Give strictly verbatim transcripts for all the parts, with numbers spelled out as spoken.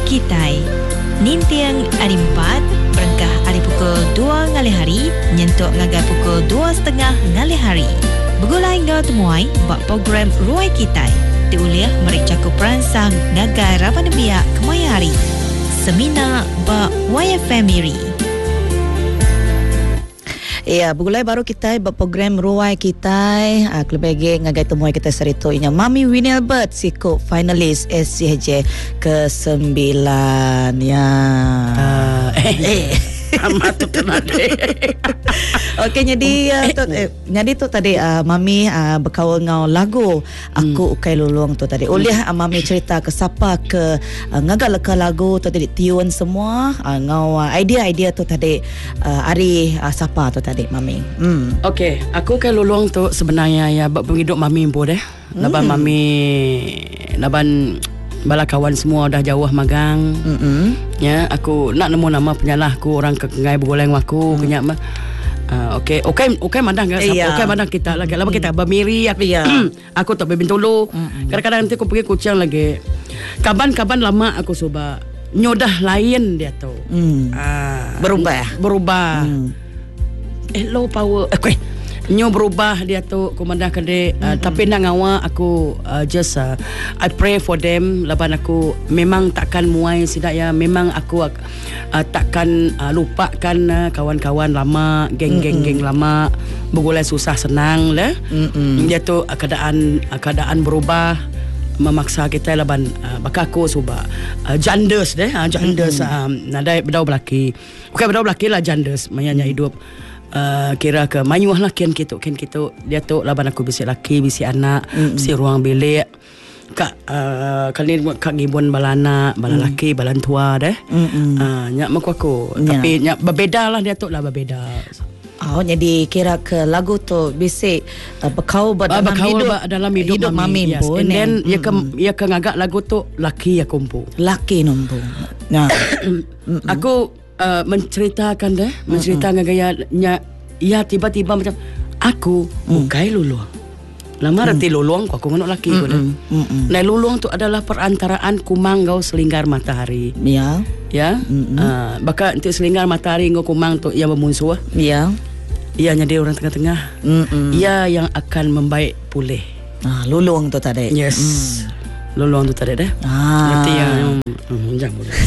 Kitai. Nintiang hari empat, perengkah hari pukul dua ngalih hari, nyentuk ngagai pukul dua setengah ngalih hari. Begulai ngau temuai bak program Ruai Kitai. Diuliah merik cakup peransang ngagai Raban Biak Kemaya Hari. Semina bak Y F M Miri. Ya, begulai baru kita buat program Ruai kita. Ah, kelebih ngagai temuai kita serito inya Mami Winnie Albert siko finalis S C H ke sembilan ya. Uh, eh. Amat tu kena deh. Okey, jadi uh, tu, eh, jadi tu tadi uh, Mami uh, berkawal ngau lagu Aku hmm. Ukai Lulung tu tadi. Oleh uh, Mami cerita ke siapa ke uh, ngagak leka lagu tu tadi tiun semua uh, ngau uh, idea-idea tu tadi uh, ari uh, siapa tu tadi Mami. Hmm. Okey, Aku Ukai Lulung tu sebenarnya ya bab penghidup Mami pun deh. Laban hmm. Mami laban bala kawan semua dah jauh magang. Mm-hmm. Ya, aku nak nemu nama penyalah aku orang ke kengai bergoleng aku mm. kenyak mah. Uh, okey, okey, okey mandang kan? Yeah. Okey mandang kita lagi. Lama kita bermiri aku. Yeah. Aku tak berbintulu. Mm-hmm. Kadang-kadang nanti aku pergi kucing lagi. Kaban-kaban lama aku coba nyodah lain dia tu. Mm. Uh, berubah, berubah. Mm. Eh low power. Okey. Nyo berubah dia tu komandan kedai uh, mm-hmm. tapi nak ngawa aku uh, just uh, I pray for them laban aku memang takkan muai sidak ya, memang aku uh, takkan uh, lupakan uh, kawan-kawan lama, geng-geng geng lama bergulai susah senang lah. Mm-hmm. Dia tu uh, keadaan uh, keadaan berubah memaksa kita laban uh, baka aku suba uh, jandes deh uh, jandes mm-hmm. um, nadai bedau belaki bukan bedau belaki lah jandes mayanya mm-hmm. hidup. Uh, kira ke mayuh lah kian gitu kian gitu dia tu laban aku bisi laki bisi anak mm-hmm. bisi ruang bilik kak uh, kali ni kak gibun balana bala mm. laki balan tua deh mm-hmm. uh, nyak mak aku yeah. Tapi nyak berbeza lah dia tu lah berbeza. Oh, jadi kira ke lagu tu bisi uh, berkau dalam uh, hidup dalam hidup, hidup mami, mami yes. And then mm-hmm. ya ke ya ke ngagak lagu tu laki ya kumpu laki numpu. Nah, mm-hmm. aku Uh, menceritakan deh, menceritakan mm-hmm. gayanya, ya tiba-tiba macam aku mm. Ukai Luluang. Lama mm. reti Luluang, aku ngenok laki mm-hmm. aku mm-hmm. Nah, Luluang tu adalah perantaraan kumang gau selingkar matahari. Ya, ya. Mm-hmm. Uh, baka untuk selingkar matahari gau kumang tu ia bermusuh. Ya, ia jadi orang tengah-tengah. Mm-hmm. Ia yang akan membaik pulih. Ah, Luluang tu tadi. Yes, mm. Luluang tu tadi deh. Ah, nanti yang hmm, jangan boleh.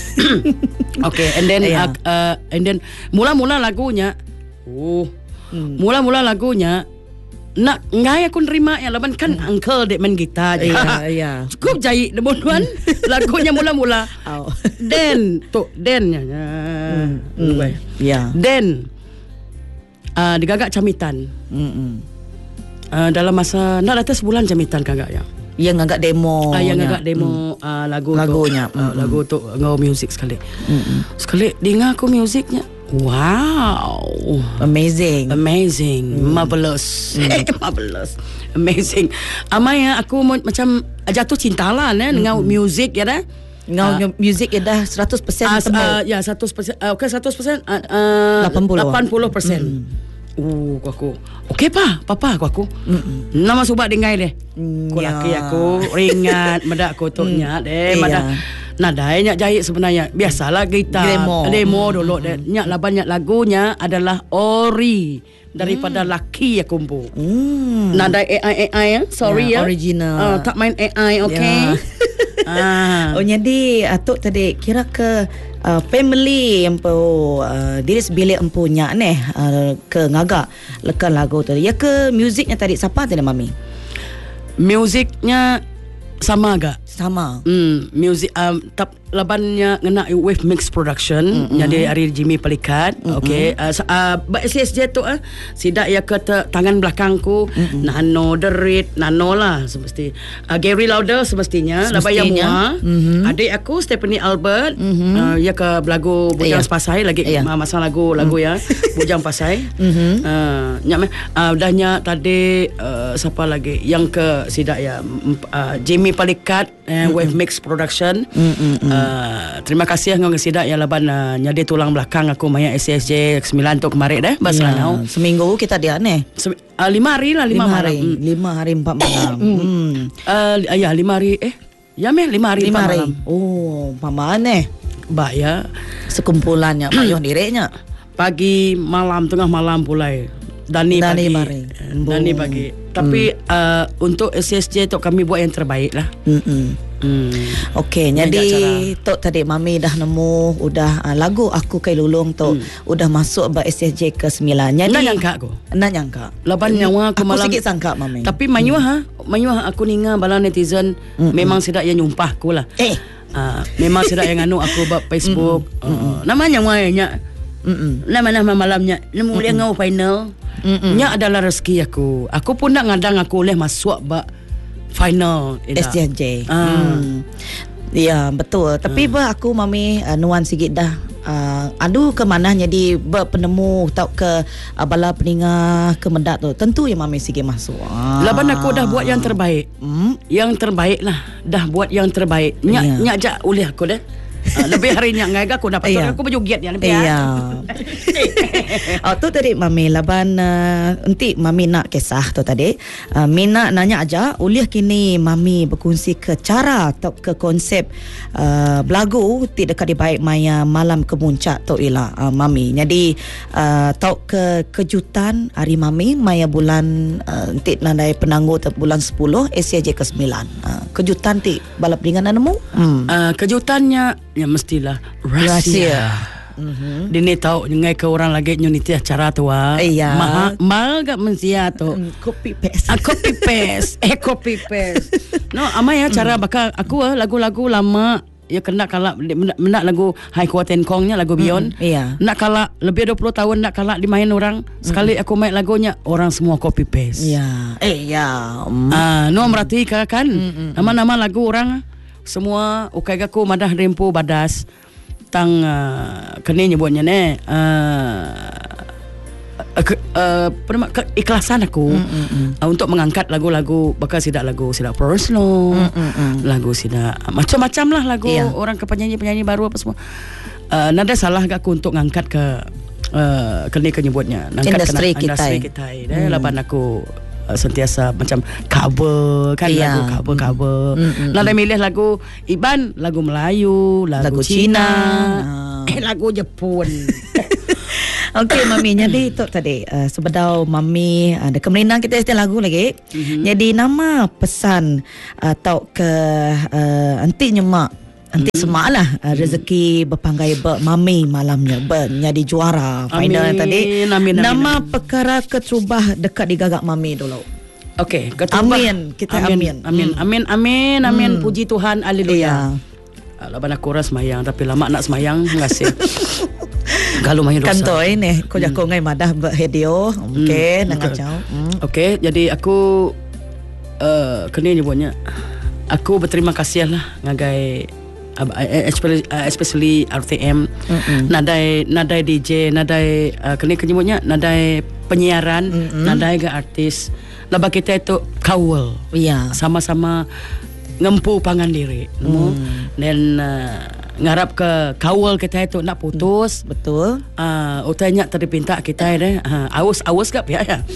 Okay, and then yeah. uh, uh, and then mula-mula lagunya, oh, hmm. mula-mula lagunya nak ngai aku nerima ya laban kan hmm. uncle dek main gitar je. Yeah, yeah. Cukup jai demonuan lagunya mula-mula. Oh. Then tu dennya. Hmm. Hmm. Ya. Then uh, digagak camitan. Hmm. Uh, dalam masa nak datang sebulan camitan kagak ya. Yang agak demo ah, Yang agak demo mm. uh, lagu lagunya tu, uh, Lagu tu ngau music sekali. mm-hmm. Sekali dengar aku musiknya, wow, amazing, amazing, mm. marvelous, mm. marvelous, amazing. Amai aku macam jatuh cinta lah ne, mm. dengan music ya dah. Ngau uh, music ya dah seratus persen uh, uh, ya seratus persen uh, okay seratus persen uh, uh, lapan puluh persen. Uh, aku. Okey pa, papa aku aku. Mm-mm. Nama subak dengai deh. Mm, ku laki ya. Aku ringat medak aku tu nyak deh, medak. Nadai nyak jahit sebenarnya. Biasalah gitar demo, demo dulu deh. Nyak laban nyak lagunya adalah ori daripada mm. laki ya kumpu. Mm. Nadai A I A I ya. Sorry yeah, ya. Original. Uh, tak main A I, okey. Yeah. ah. Oh, jadi atuk tadi kira ke Uh, family empu uh, diri sebilik empunya neh uh, ke ngagak lekan lagu tu ya ke muziknya tadi siapa tadi Mami? Muziknya sama agak sama. Hmm, music um, tap labannya ngena Wave Mix Production. Mm-hmm. Jadi hari Jimmy Pelikat. Mm-hmm. Okey, uh, uh, S S J tu ah uh, sidak ya ke tangan belakangku. Mm-hmm. Nano Derit, Nano lah semesti. Uh, Gary Lauder semestinya, laban yang mua. Mm-hmm. Adik aku Stephanie Albert, mm-hmm. uh, ya ke lagu Bujang yeah. Pasai lagi yeah. masa lagu lagu mm. ya. Bujang Pasai. Mm-hmm. Uh, nyak uh, dah nyak tadi uh, siapa lagi yang ke sidak ya uh, Jimmy Pelikat uh, Wave Mix Production. Mm-hmm. Uh, terima kasih ngau ngesidak ya laban uh, nyadi tulang belakang aku maya S S J sembilan tu kemarin dah bas ya, lanau. Seminggu kita dia ni. Sem- uh, lima hari lah lima, lima hari. Malam. Lima hari empat malam. hmm. uh, ya lima hari eh Ya meh lima hari Lima empat hari. malam. Oh, mama aneh. Ba ya. Sekumpulannya payung direknya. Pagi, malam, tengah malam pulai. Dani, Dani pagi. mari. Dani pagi. Tapi Hmm. uh, untuk S S J tu kami buat yang terbaik lah. Mm-mm. Hmm. Okey, Ini jadi agak tok tadi mami dah nemu udah uh, lagu Aku Kai Lulung tok Hmm. udah masuk ba S S J ke sembilan. Jadi Nak nyangka aku. Nak nyangka. Laban nyawa aku Aku malam. sikit sangka mami. Tapi manyuah ha, manyuah aku ninga bala netizen memang sidak yang nyumpah aku lah. Eh. Uh, memang sidak yang anu aku buat Facebook. Uh, namanya wanya. Mm-mm. Nama-nama malamnya nemu dia ngau final. Nya adalah rezeki aku. Aku pun nak ngadang aku boleh masuk ba final S S J. Ah. Hmm. Ya, betul. Tapi ba aku mami uh, nuan sikit dah. Uh, adu ke mana jadi ba penemu tau ke uh, bala peninga ke mendak tu. Tentu yang mami sikit masuk. Ah. Laban aku dah buat yang terbaik. Hmm. Yang terbaik lah. Dah buat yang terbaik. Nyak Ya. nyak jak oleh aku dah. Uh, lebih hari nyak ngai aku dapat Ya. aku berjoget yang lebih. Iya. Oh tu tadi mami laban uh, enti mami nak kisah tu tadi. Uh, Mina nanya aja ulih kini mami berkongsi ke cara atau ke konsep uh, belagu ti dekat di baik maya malam kemuncak tu ialah uh, mami. Jadi uh, tau ke kejutan hari mami maya bulan uh, enti nandai penanggu tu bulan sepuluh S C J ke sembilan. Uh, kejutan ti balap dengan nemu. Hmm. Uh, kejutannya ya mestilah rahsia. Rahsia. Mm-hmm. Dini tahu ngai ke orang lagi nyuniti acara tu ah. Iya. Maha mal gak mensia tu. Hmm, copy paste. Ah, copy paste. Eh copy paste. No, ama ya cara bakal aku ah lagu-lagu lama ya kena kalak nak lagu High Court and Kongnya lagu Beyond. Mm, iya. Nak kalak lebih dua puluh tahun nak kalak dimain orang. Sekali aku main lagunya orang semua copy paste. Ya. Eh ya. Mm. Ah, no merhati kan. Nama-nama lagu orang semua ukai aku madah rempo badas tang uh, kene nyebutnya ne uh, uh, uh, uh, keikhlasan aku mm, mm, mm. Uh, untuk mengangkat lagu-lagu bakal sidak lagu sidak personal mm, mm, mm. lagu sidak macam-macam lah lagu yeah. orang ke penyanyi-penyanyi baru apa semua uh, nada salah gak aku untuk ngangkat ke uh, kene nyebutnya ngangkat industri ke kita industri kita mm. laban aku Uh, sentiasa macam cover kan yeah. lagu cover cover mm, mm, nak milih lagu Iban lagu Melayu lagu, Lagu Cina, Cina. eh lagu Jepun. Okey mami jadi tu tadi uh, sebedau mami ada uh, kemenang kita istilah lagu lagi. Mm-hmm. Jadi nama pesan atau uh, ke uh, anti nyemak nanti mm-hmm. semalah uh, rezeki berpanggai ber mami malamnya ber jadi juara final amin, tadi. Amin, amin, nama amin. perkara ketrubah dekat di gagak mami dulu. Okey, amin kita amin. Amin. Amin. Hmm. Amin amin amin Hmm. puji Tuhan haleluya. Iya. Laban aku ras semayang tapi lama nak semayang ngasih. Kalau main dosa. Kanto ini ko jako ngai madah berhedio. Okey Hmm, nak okay. kacau. Hmm. Okey, jadi aku uh, kena nyebutnya aku berterima kasih lah ngagai especially, uh, especially R T M mm-hmm. nadai nadai D J nadai uh, kena nyebutnya nadai penyiaran mm-hmm. nadai ga artis laba kita itu kawal ya sama-sama ngempu pangan diri mm. dan uh, ngarap ke kawal kita itu nak putus mm. betul uh, utanya terpinta kita deh uh, awas awas gak ya ya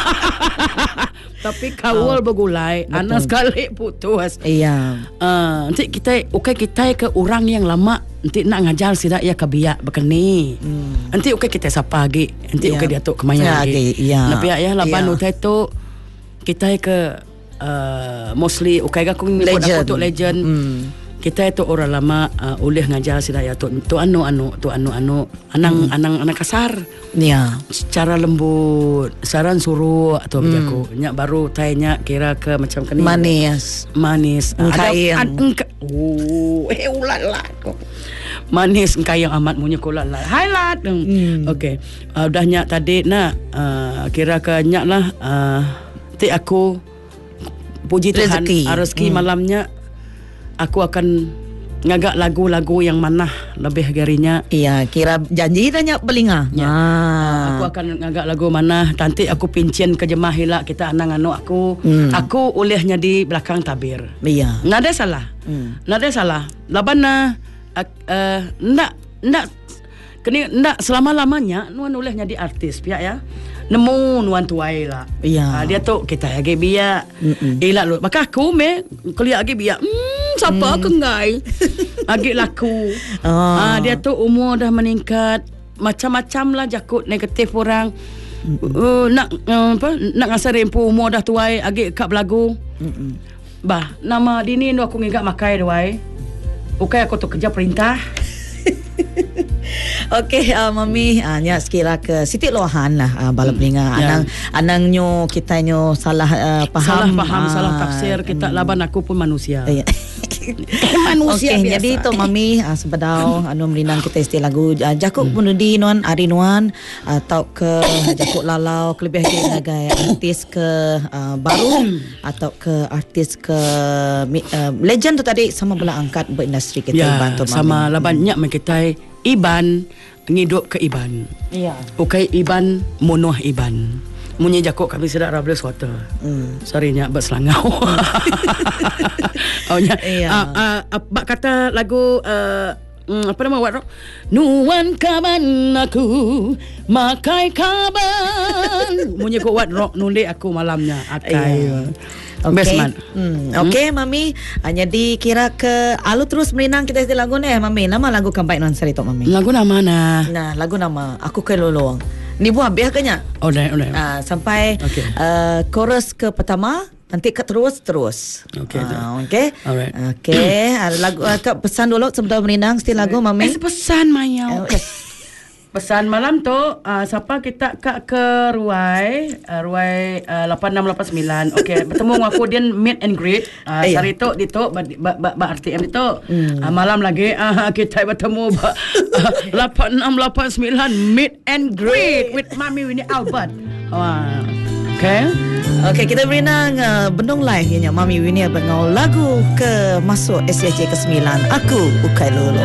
tapi kawal oh, bergulai anak sekali putus iya uh, nanti kita okay kita ke orang yang lama nanti nak ngajar sida ya ke biak bekeni hmm. nanti okay kita sapa lagi nanti yeah. okay dia tu kemana yeah, lagi iya tapi ya laban yeah. utai tu kita ke uh, mostly okay aku legend aku tu legend hmm. kita itu orang lama uh, boleh ngajar sida ya tu tu anu anu tu anu anu anang hmm. anang anak kasar ya secara lembut saran suruh atau hmm. aku nyak baru tanya kira ke macam kini manis manis engkai ada engka oh eh ulala kok manis engkai yang amat punya kolala highlight hmm. okey uh, udah nyak tadi nak uh, kira ke nyak lah uh, ti aku puji Tuhan rezeki, rezeki hmm. malamnya aku akan ngagak lagu-lagu yang mana lebih garinya. Iya, kira janji tanya belinga. Ya. Ah. Aku akan ngagak lagu mana. Nanti aku pincin ke jemaah hila kita anang anu aku. Hmm. Aku olehnya di belakang tabir. Iya. Nada salah. Hmm. Nada salah. Laban na uh, uh, ndak ndak kini ndak selama-lamanya nuan olehnya di artis pihak ya. Nemu nuan tuai lah. Iya. Uh, dia tu kita lagi biak. Elak lu. Maka aku me kuliah lagi biak. Hmm, siapa hmm. kengai. Agak laku. Oh. Ah, dia tu umur dah meningkat. Macam-macam lah jakut negatif orang. Uh, nak uh, apa nak ngasar rempu umur dah tuai agak kap belagu. Mm-mm. Bah, nama dini nu aku ngigak makai duai. Ukai aku tu kerja perintah. Okey, uh, mami uh, nya sekira ke Siti Lohan lah uh, bala peninga Hmm, anang yeah. anang nyo kita nyo salah uh, faham salah faham, uh, salah tafsir kita hmm. laban aku pun manusia. Yeah. Manusia okay, biasa. Jadi tu mami uh, sebedau anu melinang kita istilah lagu uh, Jakuk hmm. Punudi nuan Ari nuan atau ke Jakuk Lalau kelebih lagi sebagai artis ke uh, baru atau ke artis ke uh, legend tu tadi sama belah angkat berindustri kita ya, bantu mami. Sama lah banyak hmm. kita Iban ngidup ke Iban. Iya. Ukai Iban monoh Iban. Munyi Jakuk kami sedap rabla suatu. Hmm. Sorry nya buat selangau. Oh nya. Iya. Ah uh, uh, bak kata lagu uh, um, apa nama wat? Nuan kaban aku makai kaban. Munyi ko wat rock nulik aku malamnya akai. Iya. Okay. Best man. Hmm. Okey, hmm? Mami. Uh, jadi kira ke alu terus melinang kita istilah lagu ni, Mami. Nama lagu comeback non seri tok, Mami. Lagu nama mana? Nah, lagu nama Aku Ke Lolong. Ni buah biar kenya. Oh, dah, dah. Uh, sampai okay. uh, chorus ke pertama, nanti ke terus terus. Okey. Uh, Okey. Alright. Okey. Uh, lagu uh, pesan dulu sebelum melinang istilah lagu, Mami. Eh, pesan Maya. Uh, Pesan malam tu uh, siapa kita kak ke Ruai uh, Ruai uh, lapan enam lapan sembilan. Okey, bertemu dengan aku dia meet and greet uh, eh, sari tu di tu ba, ba, ba, ba R T M di tu hmm. uh, malam lagi uh, kita bertemu ba, uh, lapan enam lapan sembilan meet and greet with Mami Winnie Albert. Uh, Okey. Okey, kita berenang uh, bendung live nya Mami Winnie Albert ngau lagu ke masuk S C J ke sembilan Aku Ukai Lolo.